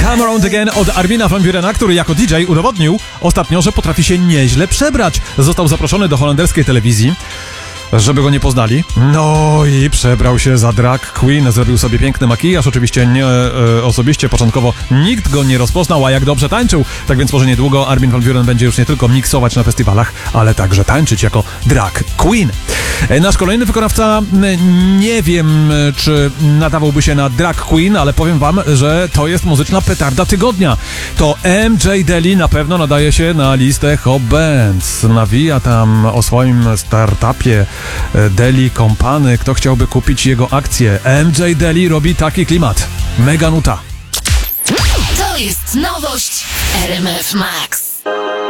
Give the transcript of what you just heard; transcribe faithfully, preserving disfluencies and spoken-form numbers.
Come Around Again od Armina van Burena, który jako D J udowodnił ostatnio, że potrafi się nieźle przebrać. Został zaproszony do holenderskiej telewizji, żeby go nie poznali. No i przebrał się za drag queen, zrobił sobie piękny makijaż, oczywiście nie e, osobiście, początkowo nikt go nie rozpoznał, a jak dobrze tańczył, tak więc może niedługo Armin van Buuren będzie już nie tylko miksować na festiwalach, ale także tańczyć jako drag queen. E, nasz kolejny wykonawca, nie wiem, czy nadawałby się na drag queen, ale powiem wam, że to jest muzyczna petarda tygodnia. To M J Deli na pewno nadaje się na listę Hot Bands. Nawija tam o swoim startupie Deli Company. Kto chciałby kupić jego akcję? M J Deli robi taki klimat. Mega nuta. To jest nowość R M F Max.